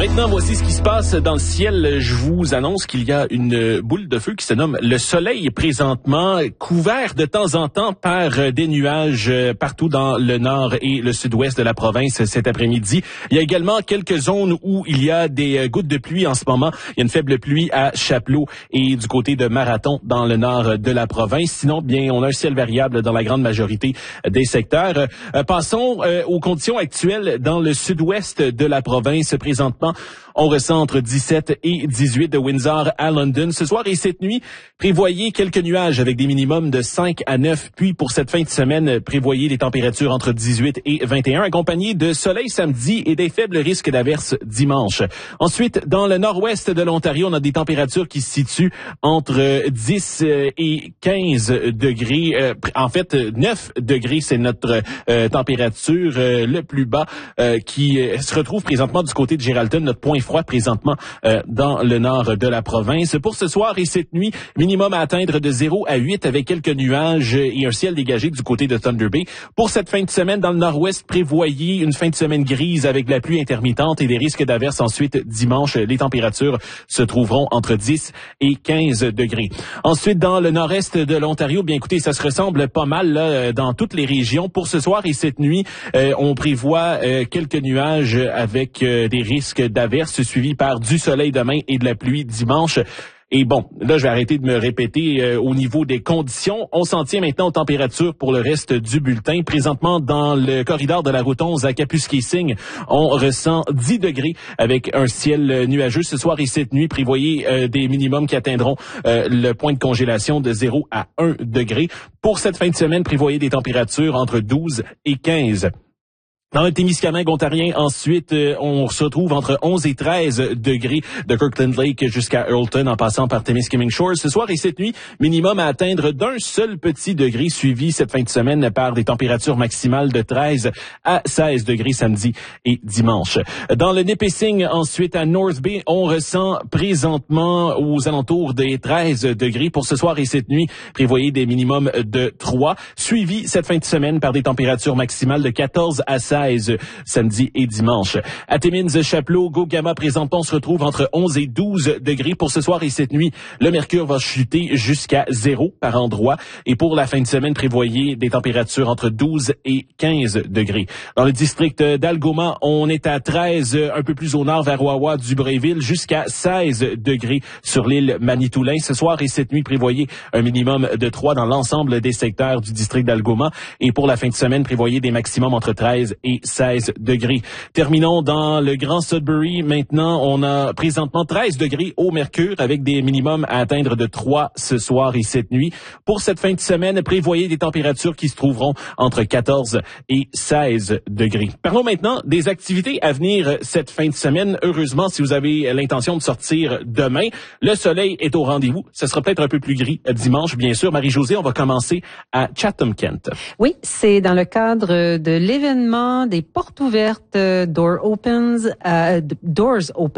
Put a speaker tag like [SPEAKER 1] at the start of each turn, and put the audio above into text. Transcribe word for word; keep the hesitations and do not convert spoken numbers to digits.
[SPEAKER 1] Maintenant, voici ce qui se passe dans le ciel. Je vous annonce qu'il y a une boule de feu qui se nomme le soleil présentement, couvert de temps en temps par des nuages partout dans le nord et le sud-ouest de la province cet après-midi. Il y a également quelques zones où il y a des gouttes de pluie en ce moment. Il y a une faible pluie à Chapleau et du côté de Marathon dans le nord de la province. Sinon, bien, on a un ciel variable dans la grande majorité des secteurs. Euh, passons euh, aux conditions actuelles dans le sud-ouest de la province présentement. On ressent entre dix-sept et dix-huit de Windsor à London. Ce soir et cette nuit, prévoyez quelques nuages avec des minimums de cinq à neuf. Puis pour cette fin de semaine, prévoyez des températures entre dix-huit et vingt et un, accompagnées de soleil samedi et des faibles risques d'averses dimanche. Ensuite, dans le nord-ouest de l'Ontario, on a des températures qui se situent entre dix et quinze degrés. Euh, en fait, neuf degrés, c'est notre euh, température euh, le plus bas euh, qui euh, se retrouve présentement du côté de Geraldton, notre point froid présentement euh, dans le nord de la province. Pour ce soir et cette nuit, minimum à atteindre de zéro à huit avec quelques nuages et un ciel dégagé du côté de Thunder Bay. Pour cette fin de semaine, dans le nord-ouest, prévoyez une fin de semaine grise avec de la pluie intermittente et des risques d'averses ensuite dimanche. Les températures se trouveront entre dix et quinze degrés. Ensuite, dans le nord-est de l'Ontario, bien écoutez, ça se ressemble pas mal là, dans toutes les régions. Pour ce soir et cette nuit, euh, on prévoit euh, quelques nuages avec euh, des risques d'averses suivis par du soleil demain et de la pluie dimanche. Et bon, là, je vais arrêter de me répéter euh, au niveau des conditions. On s'en tient maintenant aux températures pour le reste du bulletin. Présentement, dans le corridor de la route onze à Kapuskasing, on ressent dix degrés avec un ciel nuageux. Ce soir et cette nuit, prévoyez euh, des minimums qui atteindront euh, le point de congélation de zéro à un degré. Pour cette fin de semaine, prévoyez des températures entre douze et quinze. Dans le Témiscamingue ontarien, ensuite, euh, on se retrouve entre onze et treize degrés de Kirkland Lake jusqu'à Earlton en passant par Témiscamingue Shores. Ce soir et cette nuit, minimum à atteindre d'un seul petit degré, suivi cette fin de semaine par des températures maximales de treize à seize degrés samedi et dimanche. Dans le Nipissing, ensuite, à North Bay, on ressent présentement aux alentours des treize degrés. Pour ce soir et cette nuit, prévoyez des minimums de trois, suivi cette fin de semaine par des températures maximales de quatorze à seize samedi et dimanche. À Timmins, Chapleau, Gogama, présentement, on se retrouve entre onze et douze degrés. Pour ce soir et cette nuit, le mercure va chuter jusqu'à zéro par endroit. Et pour la fin de semaine, prévoyez des températures entre douze et quinze degrés. Dans le district d'Algoma, on est à treize, un peu plus au nord vers Wawa, Dubreuilville, jusqu'à seize degrés sur l'île Manitoulin. Ce soir et cette nuit, prévoyez un minimum de trois dans l'ensemble des secteurs du district d'Algoma. Et pour la fin de semaine, prévoyez des maximums entre treize et seize degrés. Terminons dans le Grand Sudbury. Maintenant, on a présentement treize degrés au mercure avec des minimums à atteindre de trois ce soir et cette nuit. Pour cette fin de semaine, prévoyez des températures qui se trouveront entre quatorze et seize degrés. Parlons maintenant des activités à venir cette fin de semaine. Heureusement, si vous avez l'intention de sortir demain, le soleil est au rendez-vous. Ce sera peut-être un peu plus gris dimanche, bien sûr. Marie-Josée, on va commencer à Chatham-Kent.
[SPEAKER 2] Oui, c'est dans le cadre de l'événement des portes ouvertes, euh, Door Opens, euh, Doors Open.